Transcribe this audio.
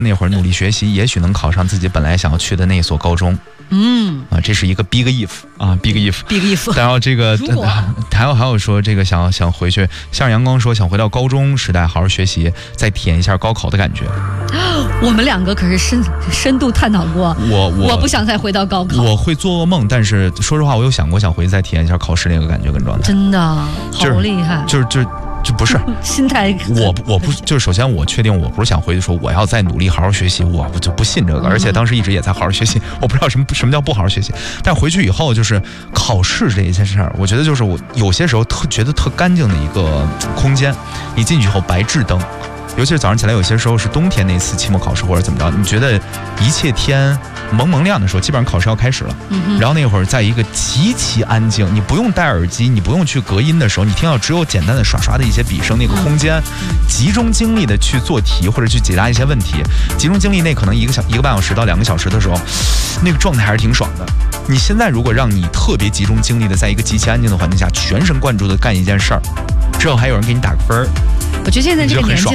那会儿努力学习，也许能考上自己本来想要去的那所高中。这是一个 big if 啊 ，big if。然后这个还有说这个想回去，像阳光说想回到高中时代好好学习，再体验一下高考的感觉。 我们两个可是深度探讨过，我不想再回到高考。 我会做噩梦，但是说实话，我有想过想回去再体验一下考试那个感觉跟状态。 真的好厉害， 就不是心态， 我不就是首先我确定我不是想回去说我要再努力好好学习，我就不信这个，而且当时一直也在好好学习，我不知道什么叫不好好学习。但回去以后就是考试这一件事儿，我觉得就是我有些时候觉得特干净的一个空间，你进去以后白炽灯。尤其是早上起来，有些时候是冬天那次期末考试或者怎么着，你觉得一切天蒙亮的时候，基本上考试要开始了。然后那会儿在一个极其安静，你不用戴耳机，你不用去隔音的时候，你听到只有简单的刷刷的一些笔声，那个空间，集中精力的去做题或者去解答一些问题，集中精力那可能一个半小时到2个小时的时候，那个状态还是挺爽的。你现在如果让你特别集中精力的在一个极其安静的环境下，全神贯注的干一件事儿，之后还有人给你打个分儿， 我觉得现在这个年纪